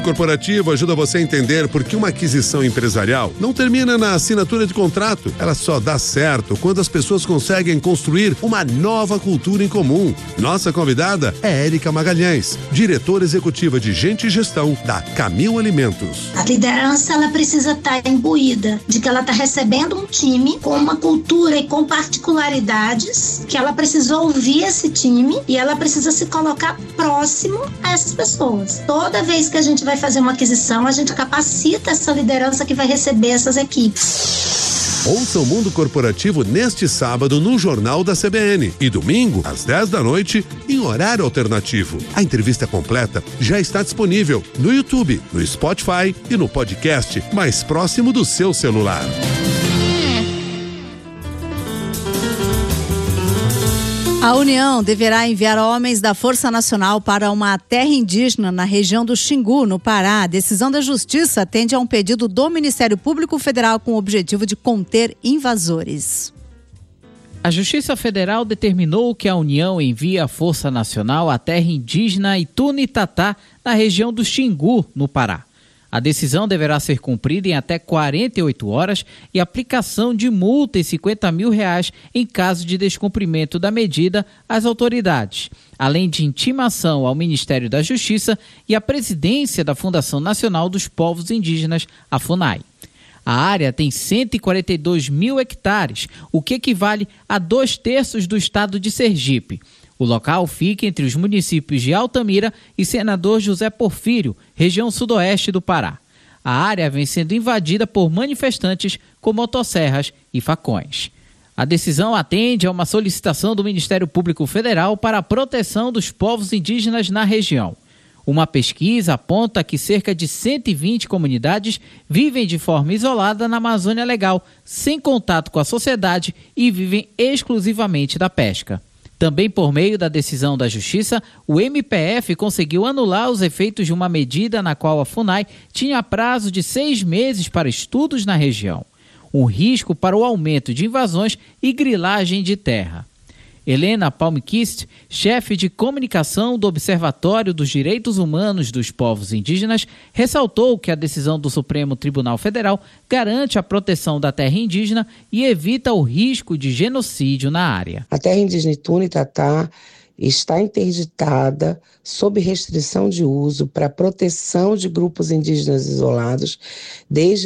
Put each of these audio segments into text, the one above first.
Mundo Corporativo ajuda você a entender por que uma aquisição empresarial não termina na assinatura de contrato. Ela só dá certo quando as pessoas conseguem construir uma nova cultura em comum. Nossa convidada é Érica Magalhães, diretora executiva de Gente e Gestão da Camil Alimentos. A liderança, ela precisa estar imbuída de que ela está recebendo um time com uma cultura e com particularidades, que ela precisa ouvir esse time e ela precisa se colocar próximo a essas pessoas. Toda vez que a gente vai fazer uma aquisição, a gente capacita essa liderança que vai receber essas equipes. Ouça o Mundo Corporativo neste sábado no Jornal da CBN e domingo, às 10 da noite, em horário alternativo. A entrevista completa já está disponível no YouTube, no Spotify e no podcast mais próximo do seu celular. A União deverá enviar homens da Força Nacional para uma terra indígena na região do Xingu, no Pará. A decisão da Justiça atende a um pedido do Ministério Público Federal com o objetivo de conter invasores. A Justiça Federal determinou que a União envie a Força Nacional à terra indígena Itunitatá, na região do Xingu, no Pará. A decisão deverá ser cumprida em até 48 horas e aplicação de multa em R$50 mil em caso de descumprimento da medida às autoridades, além de intimação ao Ministério da Justiça e à presidência da Fundação Nacional dos Povos Indígenas, a FUNAI. A área tem 142 mil hectares, o que equivale a 2/3 do estado de Sergipe. O local fica entre os municípios de Altamira e Senador José Porfírio, região sudoeste do Pará. A área vem sendo invadida por manifestantes com motosserras e facões. A decisão atende a uma solicitação do Ministério Público Federal para a proteção dos povos indígenas na região. Uma pesquisa aponta que cerca de 120 comunidades vivem de forma isolada na Amazônia Legal, sem contato com a sociedade e vivem exclusivamente da pesca. Também por meio da decisão da Justiça, o MPF conseguiu anular os efeitos de uma medida na qual a FUNAI tinha prazo de 6 meses para estudos na região. Um risco para o aumento de invasões e grilagem de terra. Helena Palmquist, chefe de comunicação do Observatório dos Direitos Humanos dos Povos Indígenas, ressaltou que a decisão do Supremo Tribunal Federal garante a proteção da terra indígena e evita o risco de genocídio na área. A terra indígena Itunitatá está interditada sob restrição de uso para proteção de grupos indígenas isolados desde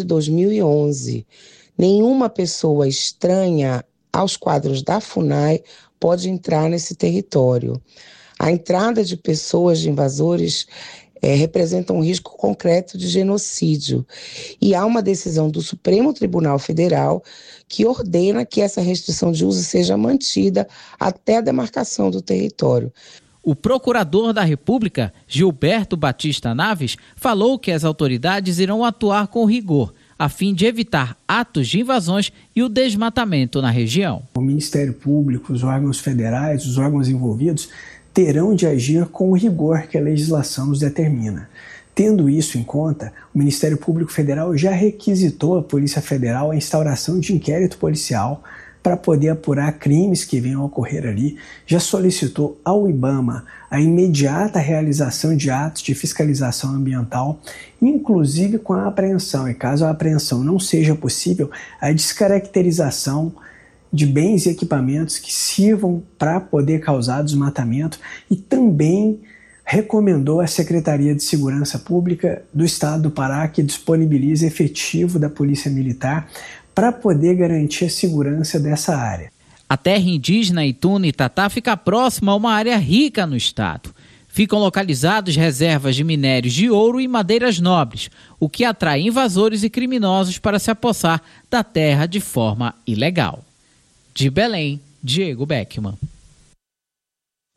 2011. Nenhuma pessoa estranha aos quadros da FUNAI pode entrar nesse território. A entrada de pessoas, de invasores, representa um risco concreto de genocídio. E há uma decisão do Supremo Tribunal Federal que ordena que essa restrição de uso seja mantida até a demarcação do território. O procurador da República, Gilberto Batista Naves, falou que as autoridades irão atuar com rigor, a fim de evitar atos de invasões e o desmatamento na região. O Ministério Público, os órgãos federais, os órgãos envolvidos terão de agir com o rigor que a legislação nos determina. Tendo isso em conta, o Ministério Público Federal já requisitou à Polícia Federal a instauração de inquérito policial para poder apurar crimes que venham a ocorrer ali, já solicitou ao IBAMA a imediata realização de atos de fiscalização ambiental, inclusive com a apreensão, e caso a apreensão não seja possível, a descaracterização de bens e equipamentos que sirvam para poder causar desmatamento, e também recomendou à Secretaria de Segurança Pública do Estado do Pará que disponibilize efetivo da Polícia Militar para poder garantir a segurança dessa área. A terra indígena Itunitatá fica próxima a uma área rica no estado. Ficam localizados reservas de minérios de ouro e madeiras nobres, o que atrai invasores e criminosos para se apossar da terra de forma ilegal. De Belém, Diego Beckman.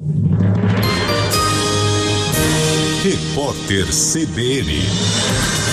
Repórter CBN.